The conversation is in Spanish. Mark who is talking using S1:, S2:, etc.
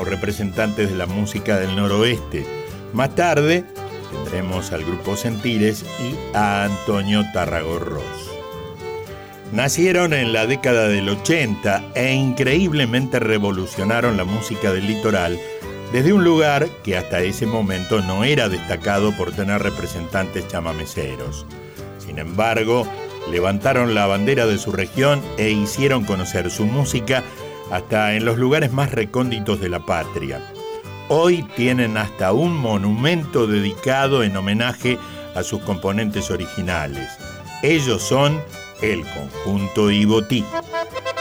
S1: como representantes de la música del noroeste. Más tarde tendremos al grupo Sentires y a Antonio Tarragorros. Nacieron en la década del 80 e increíblemente revolucionaron la música del litoral desde un lugar que hasta ese momento no era destacado por tener representantes chamameceros. Sin embargo, levantaron la bandera de su región e hicieron conocer su música hasta en los lugares más recónditos de la patria. Hoy tienen hasta un monumento dedicado en homenaje a sus componentes originales. Ellos son el conjunto Ibotí.